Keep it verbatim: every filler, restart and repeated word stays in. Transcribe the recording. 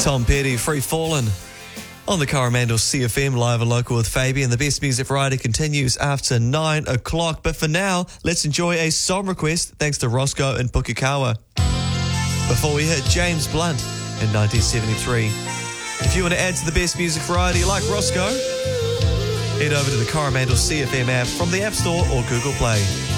Tom Petty, Free Fallin'. On the Coromandel C F M, live and local with Fabian. The Best Music Friday continues after nine o'clock. But for now, let's enjoy a song request thanks to Roscoe and Pukekohe. Before we hit James Blunt in nineteen seventy-three. If you want to add to the Best Music Variety like Roscoe, head over to the Coromandel C F M app from the App Store or Google Play.